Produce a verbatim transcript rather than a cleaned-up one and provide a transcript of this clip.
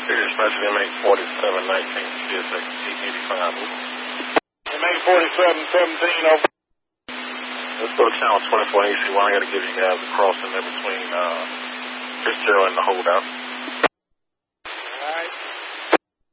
Dispatch M eight forty-seven nineteen, C S X eight eighty-five. M eight forty-seven seventeen, over. Let's go to channel twenty-four A C one. I got to give you guys a crossing there between uh, Fitzgerald and the holdout.